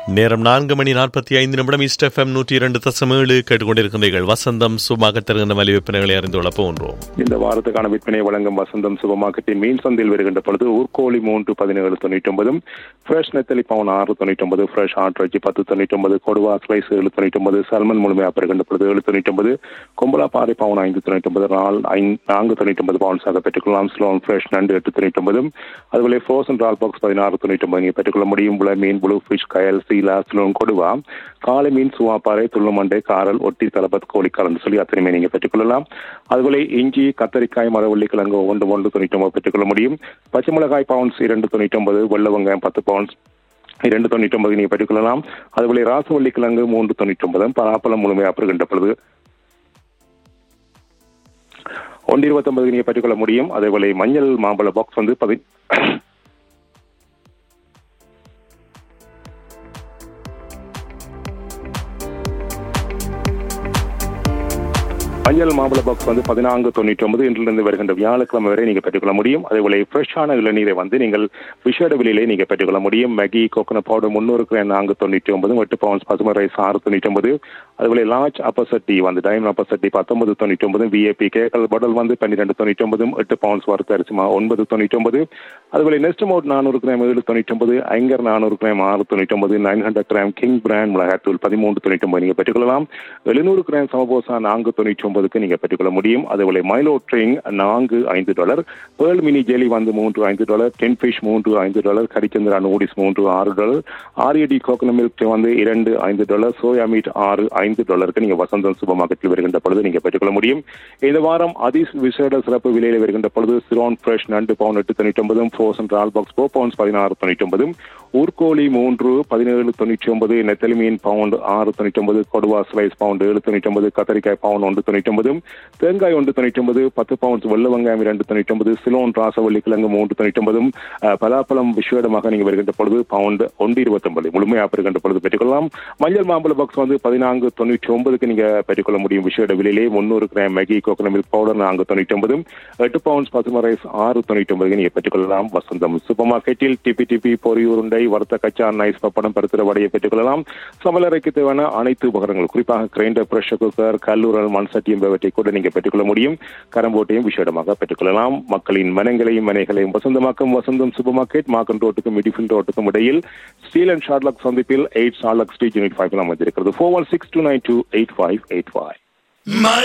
நேரம் 4:45 east FM 102.7 கேட்டுக்கொண்டிருக்கிறீர்கள். வசந்தம் சுபமாக தருகின்ற மலிவு விற்பனைகளை அறிந்து கொள்ள போன்றோம். இந்த வாரத்துக்கான விற்பனை வழங்கும் வசந்தம் சூப்பர் மார்க்கெட்டின் மீன் சந்தையில் வருகின்ற பொழுது ஊர்கோழி 3.1799, ஃப்ரெஷ் நெத்தலி பவுன் 6.99, ஃப்ரெஷ் ஆட்ரஜி 10.99, கொடுவா ஸ்லைஸ் 7.99, சல்மன் முழுமையாக பெறுகின்ற பொழுது 7.99, கொம்பலா பாறை பவுன் 5.99, ரால் 4.99 பவுன்ஸாக பெற்றுக்கொள்ளலாம். ஸ்லோன் ஃப்ரெஷ் நண்டு 8.99, அதுபோல ஃப்ரோசன் ரால் பாக்ஸ் 16.99 நீங்கள் பெற்றுக்கொள்ள முடியும். மீன் ப்ளூ ஃபிஷ் கயல் கொடுவா காலை மீன் சுவாப்பாறை துள்ளுமண்டை காரல் ஒட்டி தலபத் கோழிக்காரன் சொல்லி அத்தனையுமே நீங்க பெற்றுக்கொள்ளலாம். அதுபோல இஞ்சி கத்தரிக்காய் மரவள்ளி கிழங்கு 1.99 பெற்றுக்கொள்ள முடியும். பச்சை மிளகாய் பவுன்ஸ் 2.99, வெள்ளை வெங்காயம் 10 பவுன்ஸ் 2.99 நீங்க பெற்றுக்கொள்ளலாம். அதுபோல ராசவள்ளி கிழங்கு 3.99, பலாப்பழம் முழுமையாக பெறுகின்ற பொழுது 1.29 நீங்க பெற்றுக்கொள்ள முடியும். அதேபோல மஞ்சள் மாம்பழ பாக்ஸ் வந்து மஞ்சள் மாம்பழ பாக்ஸ் வந்து 14.99 இன்றிலிருந்து வருகின்ற வியாழக்கிழமை வரை நீங்க பெற்றுக்கொள்ள முடியும். அதேபோல ஃப்ரெஷ்ஷான இளநீரை வந்து நீங்கள் விஷேட விலையிலே நீங்க பெற்றுக்கொள்ள முடியும். Maggi coconut powder 300 gram 4.99, 8 bounce பசுமை ரைஸ் 6.99, அதுபோல லார்ஜ் அப்பசட்டி வந்து டைமண்ட் அப்பசட்டி 19.99, விஏபி கேக்கல் பாட்டில் வந்து 12.99, 8 பவுன்ஸ் வறுத்த அரிசி 9.99, அதுபோல next மவுட் 400 gram 7.99, ஐங்கர் 400 gram 6.99, 900 gram king brand மிளகாத்தூள் 13.99 நீங்க பெற்றுக்கொள்ளலாம். 700 கிராம் சமபோசா 4.99 நீங்க பெற்றுக்கொள்ள முடியும். அதேபோல Milo drink $4.5, pearl mini jelly வந்து $3.5, ten fish $3.5, கரிச்சந்திரா noodles $3.6, RAT coconut milk வந்து $2.5, சோயா மீட் $6.5 நீங்க வசந்தம் சூப்பர் மார்க்கெட்டில் வருகின்ற பொழுது நீங்க பெற்றுக்கொள்ள முடியும். இந்த வாரம் விசேட சிறப்பு விலையில் வருகின்ற பொழுது சிரோன் ஃப்ரெஷ் நண்டு பவுன் 8.99, ஃப்ரோசன் ரால் பாக்ஸ் 4 பவுன்ஸ் 16.99, ஊர்கோழி 3 17.99, நெத்தலி மீன் பவுண்ட் 6.99, கொடுவா ஸ்லைஸ் பவுண்ட் 7.99, கத்தரிக்காய் பவுண்ட் 1.99, தேங்காய் 1.99, 10 பவுன்ஸ் வெள்ளை வெங்காயம் 2.99, சிலோன் ராசவள்ளி கிழங்கு 3.99, பலாப்பழம் விசேடமாக நீங்க வருகின்ற பொழுது பவுண்ட் 1.29 முழுமையாக பெறுகின்ற பொழுது பெற்றுக்கொள்ளலாம். மஞ்சள் மாம்பழ பாக்ஸ் வந்து 14.99 நீங்க பெற்றுக்கொள்ள முடியும் விசேட விலையிலே. 300 gram Maggi coconut milk powder 4.99, 8 bounce பசுமை ரைஸ் 6.99 நீங்க பெற்றுக்கொள்ளலாம். வசந்தம் சூப்பர் மார்க்கெட்டில் டிபி பொரி உருண்டை வறுத்த கச்சா நைஸ் பப்படம் பருத்திர வடையை பெற்றுக்கொள்ளலாம். சமையலறைக்கு தேவையான அனைத்து உபகரணங்கள் குறிப்பாக கிரைண்டர், பிரஷர் குக்கர், கல்லூரல், மண் சட்டி என்பவற்றை கூட நீங்க பெற்றுக்கொள்ள முடியும். கரம்போட்டையும் விசேடமாக பெற்றுக்கொள்ளலாம். மக்களின் மனைகளையும் வசந்தமாக்கும் வசந்தம் சூப்பர் மார்க்கெட் மார்க்கன் ரோட்டுக்கும் மிடிஃபில் ரோட்டுக்கும் இடையில் ஸ்டீல் அண்ட் ஷார்ட்லாக் சந்திப்பில் 8 ஷார்ட்லாக் ஸ்ட்ரீட் யூனிட் 5 அமைந்திருக்கிறது. 4162928585.